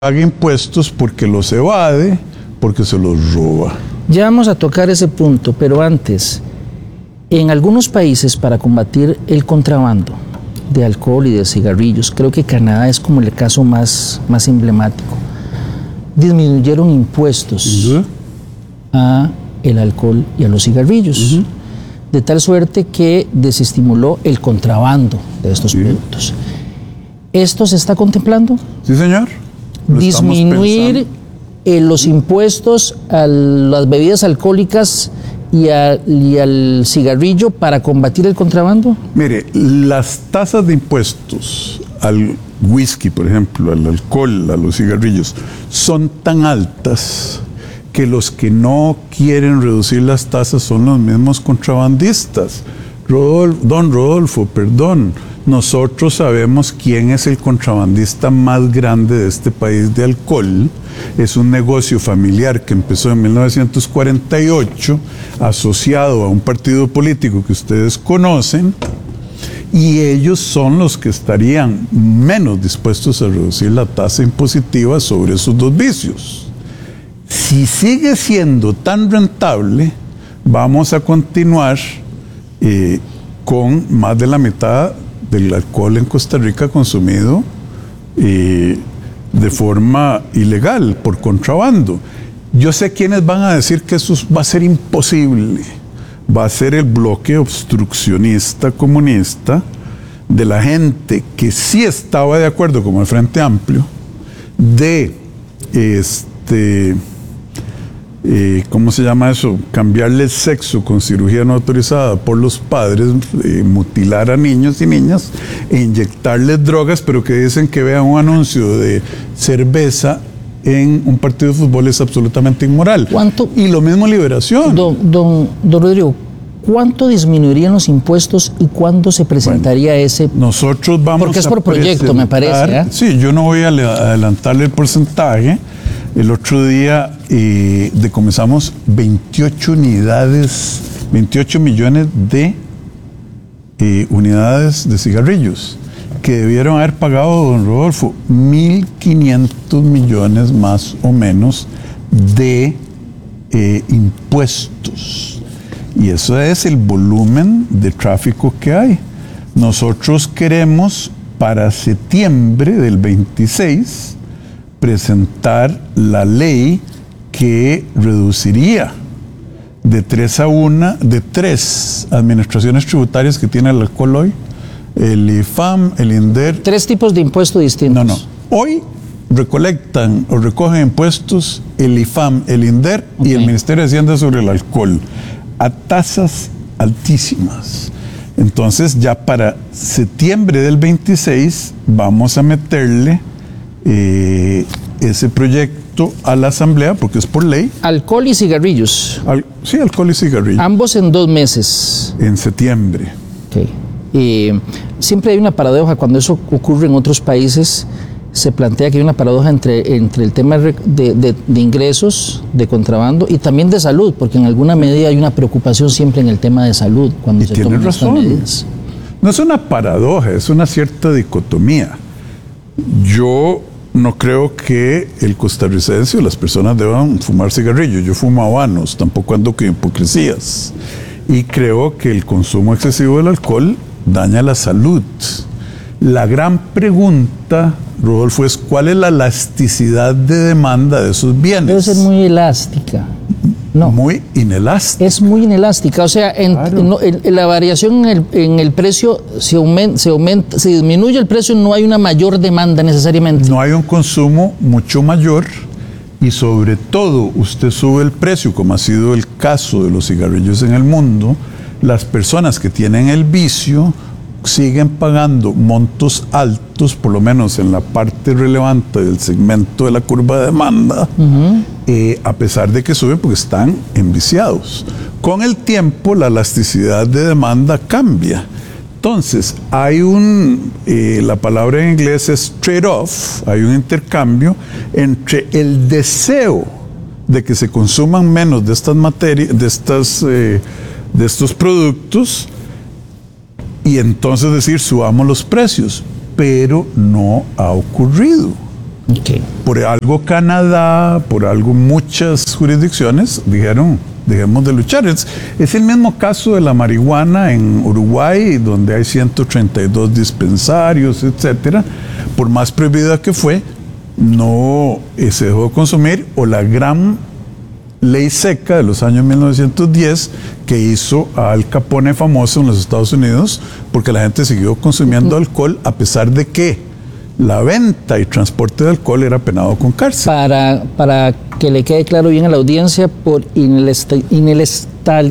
paga impuestos porque los evade, porque se los roba. Ya vamos a tocar ese punto, pero antes, en algunos países para combatir el contrabando de alcohol y de cigarrillos, creo que Canadá es como el caso más emblemático, disminuyeron impuestos a el alcohol y a los cigarrillos, de tal suerte que desestimuló el contrabando de estos productos. ¿Esto se está contemplando? Sí, señor. Disminuir los impuestos a las bebidas alcohólicas y al cigarrillo para combatir el contrabando. Mire, las tasas de impuestos al whisky, por ejemplo, al alcohol, a los cigarrillos, son tan altas que los que no quieren reducir las tasas son los mismos contrabandistas. Don Rodolfo, perdón, nosotros sabemos quién es el contrabandista más grande de este país de alcohol. Es un negocio familiar que empezó en 1948, asociado a un partido político que ustedes conocen, y ellos son los que estarían menos dispuestos a reducir la tasa impositiva sobre esos dos vicios. Si sigue siendo tan rentable, vamos a continuar con más de la mitad del alcohol en Costa Rica consumido de forma ilegal, por contrabando. Yo sé quiénes van a decir que eso va a ser imposible. Va a ser el bloque obstruccionista comunista de la gente que sí estaba de acuerdo, como el Frente Amplio, de ¿cómo se llama eso? Cambiarle el sexo con cirugía no autorizada por los padres, mutilar a niños y niñas e inyectarles drogas, pero que dicen que vean un anuncio de cerveza en un partido de fútbol es absolutamente inmoral. ¿Cuánto? Y lo mismo Liberación. Don Rodrigo, ¿cuánto disminuirían los impuestos y cuándo se presentaría ese? Nosotros vamos porque es por proyecto, me parece. Sí, yo no voy a adelantarle el porcentaje. El otro día decomisamos 28 millones de unidades de cigarrillos que debieron haber pagado, don Rodolfo, 1.500 millones más o menos de impuestos. Y eso es el volumen de tráfico que hay. Nosotros queremos para septiembre del 26 presentar la ley que reduciría de 3 administraciones tributarias que tiene el alcohol hoy, el IFAM, el INDER. 3 tipos de impuestos distintos. No. Hoy recolectan o recogen impuestos el IFAM, el INDER y el Ministerio de Hacienda sobre el alcohol a tasas altísimas. Entonces ya para septiembre del 26 vamos a meterle ese proyecto a la Asamblea, porque es por ley. Alcohol y cigarrillos. Sí, alcohol y cigarrillos. Ambos en 2 meses. En septiembre. Siempre hay una paradoja cuando eso ocurre en otros países. Se plantea que hay una paradoja entre el tema de ingresos, de contrabando y también de salud, porque en alguna medida hay una preocupación siempre en el tema de salud cuando se toman estas medidas. No es una paradoja, es una cierta dicotomía. Yo no creo que el costarricense o las personas deban fumar cigarrillos. Yo fumo habanos, tampoco ando con hipocresías. Y creo que el consumo excesivo del alcohol daña la salud. La gran pregunta, Rodolfo, es ¿cuál es la elasticidad de demanda de esos bienes? Debe ser muy elástica. No. Muy inelástica. Es muy inelástica. O sea, la variación en el precio se disminuye el precio, no hay una mayor demanda necesariamente. No hay un consumo mucho mayor y sobre todo usted sube el precio, como ha sido el caso de los cigarrillos en el mundo. Las personas que tienen el vicio siguen pagando montos altos, por lo menos en la parte relevante del segmento de la curva de demanda, a pesar de que suben porque están enviciados. Con el tiempo la elasticidad de demanda cambia. Entonces hay la palabra en inglés es trade-off, hay un intercambio entre el deseo de que se consuman menos de estas materias, de estos productos, y entonces decir subamos los precios, pero no ha ocurrido. Okay. Por algo Canadá, por algo muchas jurisdicciones dijeron, dejemos de luchar. Es el mismo caso de la marihuana en Uruguay, donde hay 132 dispensarios, etcétera. Por más prohibida que fue, no se dejó de consumir, o la gran ley seca de los años 1910 que hizo a Al Capone famoso en los Estados Unidos, porque la gente siguió consumiendo alcohol a pesar de que la venta y transporte de alcohol era penado con cárcel. Para que le quede claro bien a la audiencia, por inelasticidad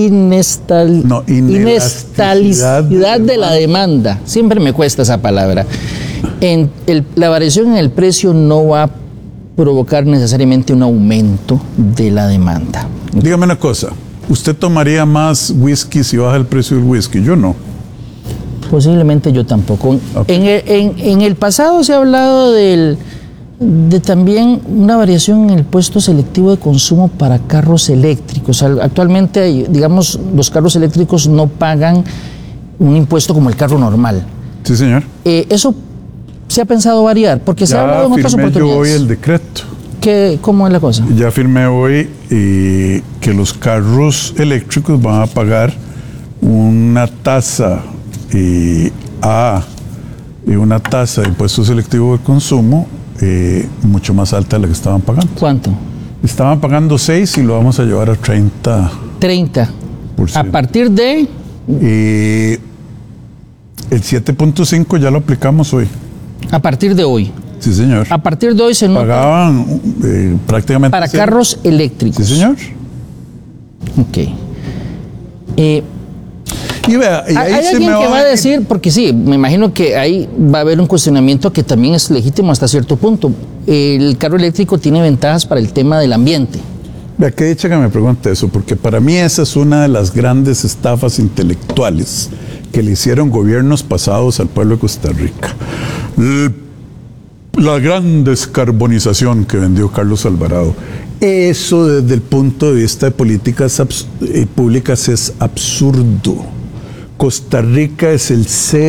de la demanda. Siempre me cuesta esa palabra. La variación en el precio no va a provocar necesariamente un aumento de la demanda. Dígame una cosa, ¿usted tomaría más whisky si baja el precio del whisky? Yo no. Posiblemente yo tampoco. Okay. En el pasado se ha hablado de también una variación en el impuesto selectivo de consumo para carros eléctricos. Actualmente, digamos, los carros eléctricos no pagan un impuesto como el carro normal. Sí, señor. Eso se ha pensado variar, porque se ha hablado en otras oportunidades. Yo hoy el decreto. ¿Cómo es la cosa? Ya firmé hoy que los carros eléctricos van a pagar una tasa una tasa de impuesto selectivo de consumo mucho más alta de la que estaban pagando. ¿Cuánto? Estaban pagando 6 y lo vamos a llevar a 30. 30. A partir de... el 7.5 ya lo aplicamos hoy. A partir de hoy. Sí, señor. A partir de hoy se nota. Pagaban prácticamente... Para carros eléctricos. Sí, señor. Ok. Y vea, y hay alguien que va a decir, porque sí, me imagino que ahí va a haber un cuestionamiento que también es legítimo hasta cierto punto. El carro eléctrico tiene ventajas para el tema del ambiente. Vea, qué dicha que me pregunte eso, porque para mí esa es una de las grandes estafas intelectuales que le hicieron gobiernos pasados al pueblo de Costa Rica. La gran descarbonización que vendió Carlos Alvarado. Eso desde el punto de vista de políticas públicas es absurdo. Costa Rica es el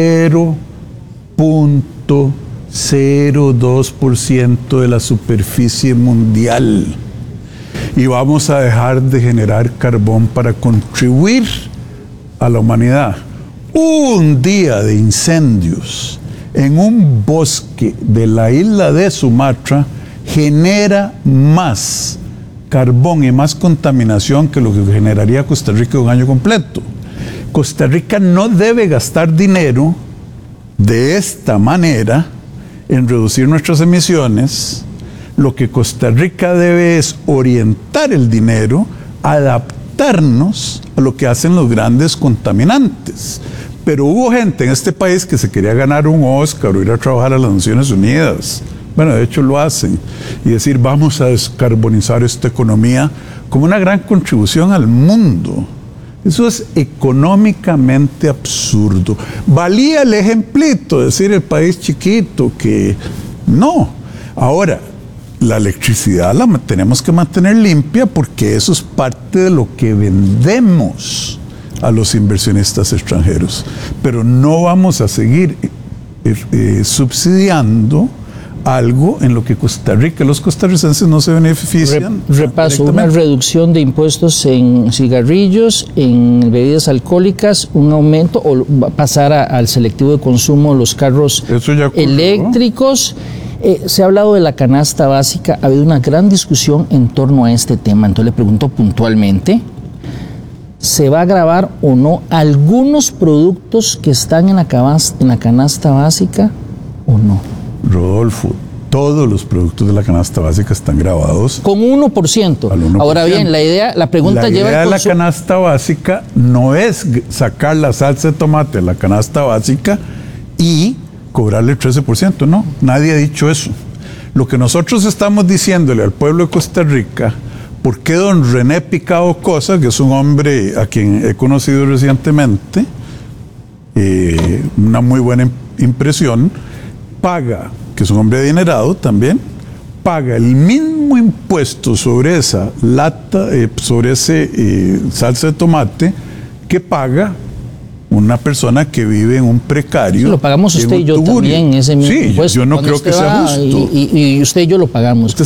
0.02% de la superficie mundial. Y vamos a dejar de generar carbón para contribuir a la humanidad. Un día de incendios en un bosque de la isla de Sumatra genera más carbón y más contaminación que lo que generaría Costa Rica un año completo. Costa Rica no debe gastar dinero de esta manera en reducir nuestras emisiones. Lo que Costa Rica debe es orientar el dinero, adaptarnos a lo que hacen los grandes contaminantes. Pero hubo gente en este país que se quería ganar un Oscar o ir a trabajar a las Naciones Unidas. Bueno, de hecho lo hacen. Y decir, vamos a descarbonizar esta economía como una gran contribución al mundo. Eso es económicamente absurdo. Valía el ejemplito, decir el país chiquito, que no. Ahora, la electricidad la tenemos que mantener limpia porque eso es parte de lo que vendemos a los inversionistas extranjeros. Pero no vamos a seguir subsidiando algo en lo que Costa Rica, los costarricenses no se benefician. Repaso, una reducción de impuestos en cigarrillos, en bebidas alcohólicas, un aumento o pasar al selectivo de consumo los carros eléctricos. Se ha hablado de la canasta básica, ha habido una gran discusión en torno a este tema. Entonces le pregunto puntualmente, ¿se va a gravar o no algunos productos que están en la canasta básica o no? Rodolfo, todos los productos de la canasta básica están grabados. Con 1%. Al 1%. Ahora bien, la pregunta lleva... La idea de la canasta básica no es sacar la salsa de tomate de la canasta básica y cobrarle el 13%, no. Nadie ha dicho eso. Lo que nosotros estamos diciéndole al pueblo de Costa Rica, ¿por qué don René Picado Cosa, que es un hombre a quien he conocido recientemente, una muy buena impresión, paga, que es un hombre adinerado también, paga el mismo impuesto sobre esa lata, sobre ese salsa de tomate que paga una persona que vive en un precario. Sí, lo pagamos usted y yo también, ese mismo impuesto. Yo no creo que sea justo. Y usted y yo lo pagamos.